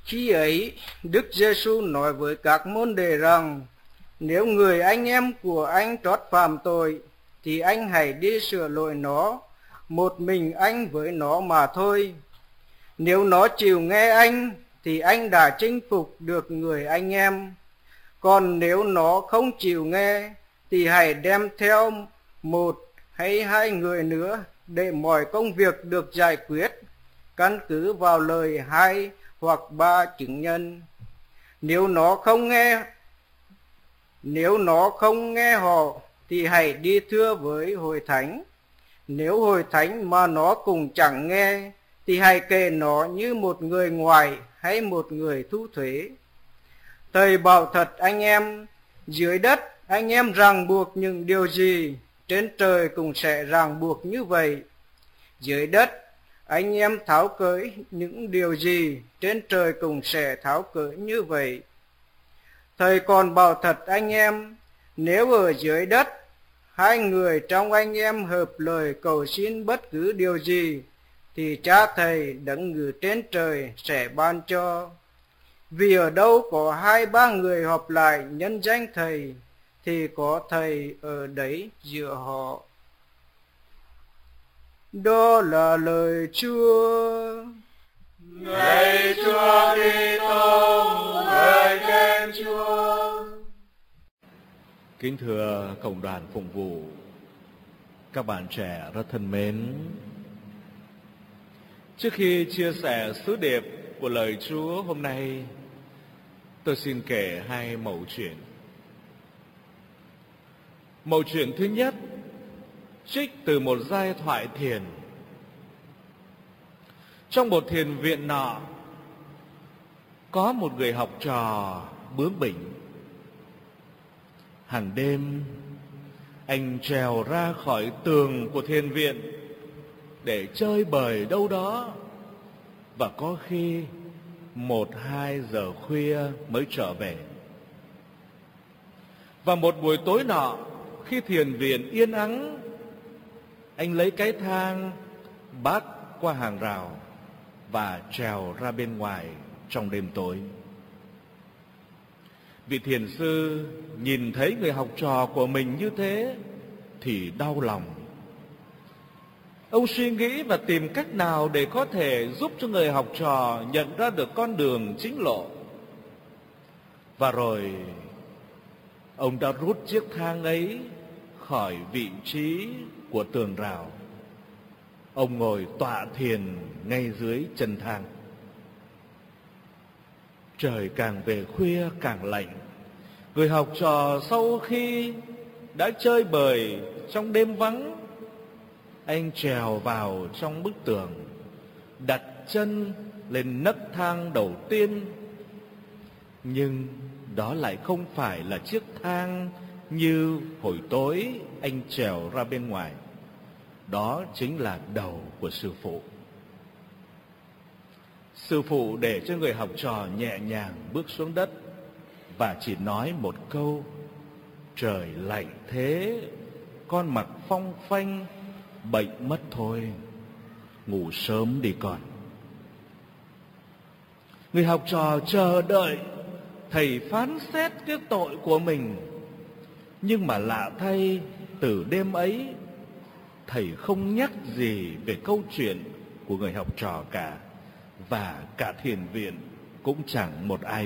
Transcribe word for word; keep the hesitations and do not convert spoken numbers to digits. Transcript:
Khi ấy, Đức Giêsu nói với các môn đệ rằng, nếu người anh em của anh trót phạm tội, thì anh hãy đi sửa lỗi nó, một mình anh với nó mà thôi. Nếu nó chịu nghe anh, thì anh đã chinh phục được người anh em. Còn nếu nó không chịu nghe, thì hãy đem theo một hay hai người nữa, để mọi công việc được giải quyết, căn cứ vào lời hai hoặc ba chứng nhân. Nếu nó không nghe, nếu nó không nghe họ, thì hãy đi thưa với hội thánh. Nếu hội thánh mà nó cũng chẳng nghe, thì hãy kể nó như một người ngoài hay một người thu thuế. Thầy bảo thật anh em, dưới đất anh em ràng buộc những điều gì, trên trời cũng sẽ ràng buộc như vậy. Dưới đất anh em tháo cởi những điều gì, trên trời cũng sẽ tháo cởi như vậy. Thầy còn bảo thật anh em, nếu ở dưới đất hai người trong anh em hợp lời cầu xin bất cứ điều gì, thì Cha Thầy đấng ngự trên trời sẽ ban cho. Vì ở đâu có hai ba người họp lại nhân danh Thầy, thì có Thầy ở đấy giữa họ. Đó là lời Chúa. Lạy Chúa Kitô, ngợi khen Chúa. Kính thưa cộng đoàn phụng vụ, các bạn trẻ rất thân mến, trước khi chia sẻ sứ điệp của lời Chúa hôm nay, tôi xin kể hai mẩu chuyện. Mẩu chuyện thứ nhất trích từ một giai thoại thiền. Trong một thiền viện nọ, có một người học trò bướng bỉnh. Hàng đêm, anh trèo ra khỏi tường của thiền viện để chơi bời đâu đó, và có khi một hai giờ khuya mới trở về. Và một buổi tối nọ, khi thiền viện yên ắng, anh lấy cái thang bắt qua hàng rào và trèo ra bên ngoài trong đêm tối. Vị thiền sư nhìn thấy người học trò của mình như thế thì đau lòng. Ông suy nghĩ và tìm cách nào để có thể giúp cho người học trò nhận ra được con đường chính lộ. Và rồi ông đã rút chiếc thang ấy khỏi vị trí của tường rào. Ông ngồi tọa thiền ngay dưới chân thang. Trời càng về khuya càng lạnh. Người học trò sau khi đã chơi bời trong đêm vắng, anh trèo vào trong bức tường, đặt chân lên nấc thang đầu tiên. Nhưng đó lại không phải là chiếc thang như hồi tối anh trèo ra bên ngoài. Đó chính là đầu của sư phụ. Sư phụ để cho người học trò nhẹ nhàng bước xuống đất và chỉ nói một câu: trời lạnh thế, con mặc phong phanh, bệnh mất thôi, ngủ sớm đi con. Người học trò chờ đợi thầy phán xét cái tội của mình. Nhưng mà lạ thay, từ đêm ấy thầy không nhắc gì về câu chuyện của người học trò cả, và cả thiền viện cũng chẳng một ai